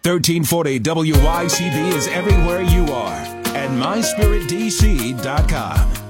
1340 WYCB is everywhere you are at myspiritdc.com.